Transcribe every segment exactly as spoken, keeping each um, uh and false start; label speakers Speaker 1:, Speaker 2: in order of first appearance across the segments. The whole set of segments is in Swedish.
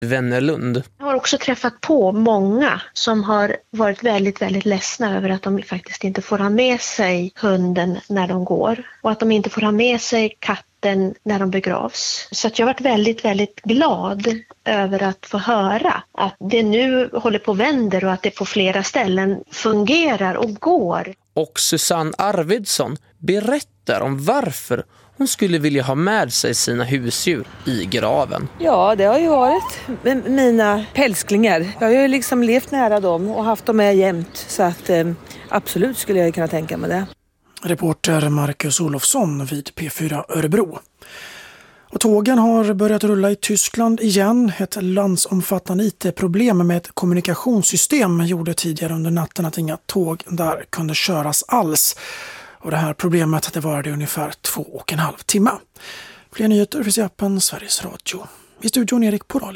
Speaker 1: Wennerlund.
Speaker 2: Jag har också träffat på många som har varit väldigt, väldigt ledsna över att de faktiskt inte får ha med sig hunden när de går. Och att de inte får ha med sig katten när de begravs. Så att jag har varit väldigt, väldigt glad över att få höra att det nu håller på och vänder och att det på flera ställen fungerar och går.
Speaker 1: Och Susanne Arvidsson berättar om varför hon skulle vilja ha med sig sina husdjur i graven.
Speaker 3: Ja, det har ju varit mina pälsklingar. Jag har ju liksom levt nära dem och haft dem med jämt. Så att eh, absolut skulle jag kunna tänka mig det.
Speaker 4: Reporter Marcus Olofsson vid P fyra Örebro. Och tågen har börjat rulla i Tyskland igen. Ett landsomfattande I T-problem med ett kommunikationssystem gjorde tidigare under natten att inga tåg där kunde köras alls. Och det här problemet det varade ungefär två och en halv timme. Fler nyheter finns i appen Sveriges Radio. I studion Erik Porali.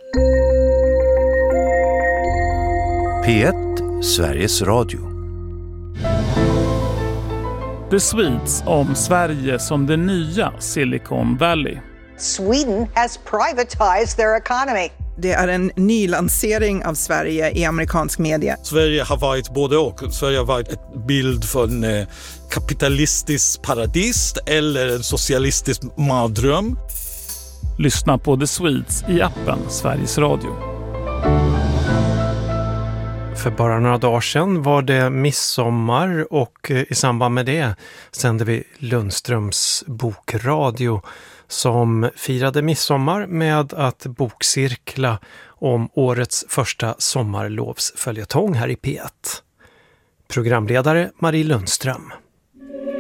Speaker 5: P ett Sveriges Radio.
Speaker 6: The Swedes om Sverige som det nya Silicon Valley.
Speaker 7: Sweden has privatized their economy.
Speaker 8: Det är en ny lansering av Sverige i amerikansk media.
Speaker 9: Sverige har varit både och. Sverige har varit ett bild för en kapitalistisk paradis eller en socialistisk mardröm.
Speaker 6: Lyssna på The Swedes i appen Sveriges Radio.
Speaker 10: För bara några dagar sedan var det midsommar och i samband med det sände vi Lundströms bokradio som firade midsommar med att bokcirkla om årets första sommarlovsföljetong här i P ett. Programledare Marie Lundström.